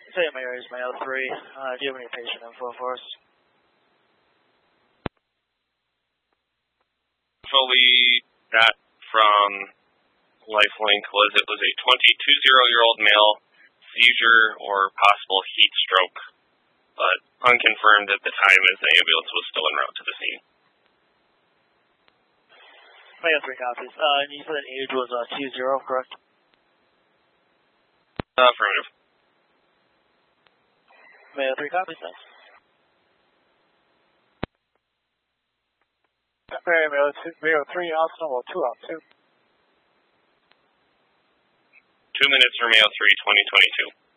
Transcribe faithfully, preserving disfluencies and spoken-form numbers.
Saint Mary's, Mayo three. Uh, do you have any patient info for us? Fully got from Lifelink was it was a twenty-two-year-old male, seizure or possible heat stroke, but unconfirmed at the time as the ambulance was still en route to the scene. Mayo three copies. Uh, and you said an age was uh, two zero, correct? Uh, affirmative. Mayo three copies, thanks. Mary, Mayo, two, Mayo three, Austin, well, two out two. Two minutes for Mayo three, twenty twenty-two.